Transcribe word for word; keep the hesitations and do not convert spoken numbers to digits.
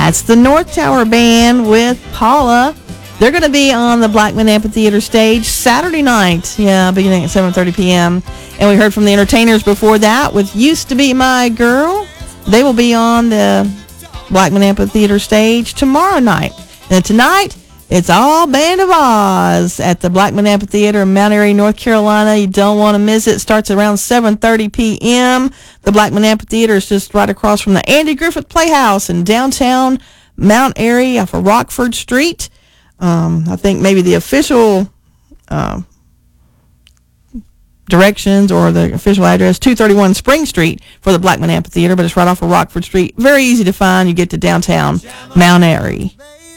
That's the North Tower Band with Paula. They're going to be on the Blackman Amphitheater stage Saturday night, yeah, beginning at seven thirty p.m. And we heard from the Entertainers before that with Used to Be My Girl. They will be on the Blackman Amphitheater stage tomorrow night. And tonight, it's all Band of Oz at the Blackman Amphitheater in Mount Airy, North Carolina. You don't want to miss it. It starts around seven thirty p.m. The Blackman Amphitheater is just right across from the Andy Griffith Playhouse in downtown Mount Airy off of Rockford Street. Um, I think maybe the official uh, directions or the official address, two thirty-one Spring Street for the Blackman Amphitheater, but it's right off of Rockford Street. Very easy to find. You get to downtown Mount Airy.